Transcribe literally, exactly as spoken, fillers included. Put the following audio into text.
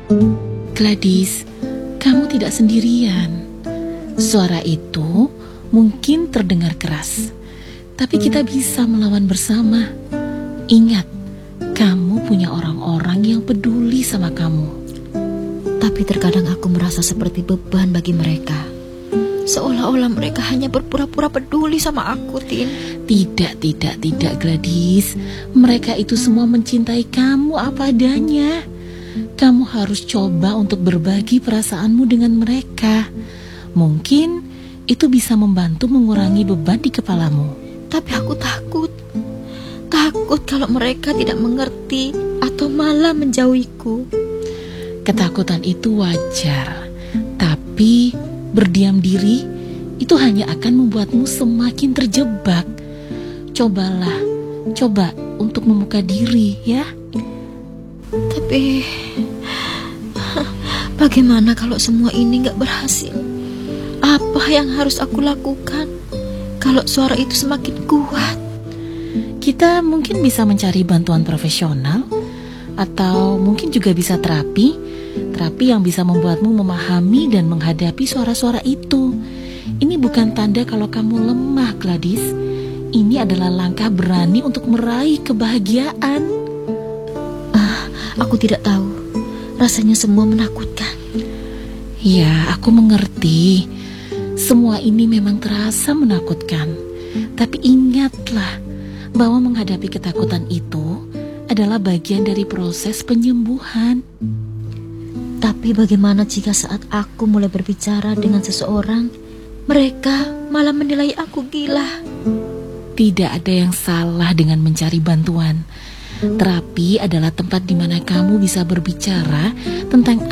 Gladys, kamu tidak sendirian. Suara itu mungkin terdengar keras, tapi kita bisa melawan bersama. Ingat, kamu punya orang-orang yang peduli sama kamu. Tapi terkadang aku merasa seperti beban bagi mereka. Seolah-olah mereka hanya berpura-pura peduli sama aku, Tin. Tidak, tidak, tidak, Gladys. Mereka itu semua mencintai kamu apa adanya. Kamu harus coba untuk berbagi perasaanmu dengan mereka. Mungkin itu bisa membantu mengurangi beban di kepalamu. Tapi aku takut. Takut kalau mereka tidak mengerti atau malah menjauhiku. Ketakutan itu wajar, tapi berdiam diri itu hanya akan membuatmu semakin terjebak. Cobalah, coba untuk membuka diri ya. Tapi bagaimana kalau semua ini gak berhasil? Apa yang harus aku lakukan kalau suara itu semakin kuat? Kita mungkin bisa mencari bantuan profesional, atau mungkin juga bisa terapi. Terapi yang bisa membuatmu memahami dan menghadapi suara-suara itu. Ini bukan tanda kalau kamu lemah, Gladys. Ini adalah langkah berani untuk meraih kebahagiaan. Ah, aku tidak tahu. Rasanya semua menakutkan. Ya, aku mengerti. Semua ini memang terasa menakutkan. Tapi ingatlah bahwa menghadapi ketakutan itu adalah bagian dari proses penyembuhan. Tapi bagaimana jika saat aku mulai berbicara dengan seseorang, mereka malah menilai aku gila? Tidak ada yang salah dengan mencari bantuan. Terapi adalah tempat di mana kamu bisa berbicara tentang